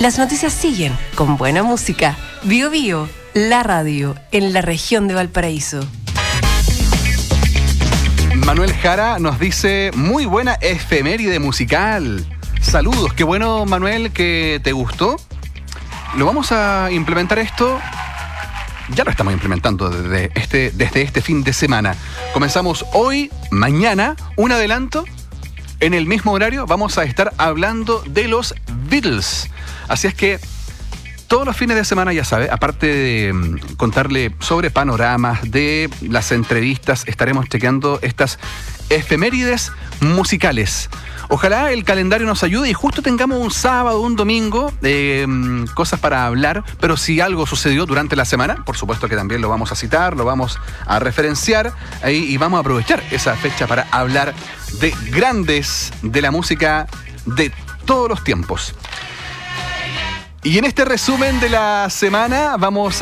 Las noticias siguen con buena música. Bio Bio, la radio en la región de Valparaíso. Manuel Jara nos dice, muy buena efeméride musical. Saludos, qué bueno, Manuel, que te gustó. Lo vamos a implementar esto. Ya lo estamos implementando desde este fin de semana. Comenzamos hoy, mañana, un adelanto. En el mismo horario vamos a estar hablando de los Beatles. Así es que todos los fines de semana, ya sabe, aparte de contarle sobre panoramas, de las entrevistas, estaremos chequeando estas efemérides musicales. Ojalá el calendario nos ayude y justo tengamos un sábado, un domingo, cosas para hablar, pero si algo sucedió durante la semana, por supuesto que también lo vamos a citar, lo vamos a referenciar ahí y vamos a aprovechar esa fecha para hablar de grandes de la música de todos los tiempos. Y en este resumen de la semana vamos